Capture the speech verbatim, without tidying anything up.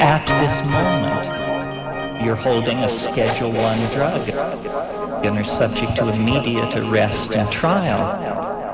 at this moment, you're holding a Schedule One drug and are subject to immediate arrest and trial.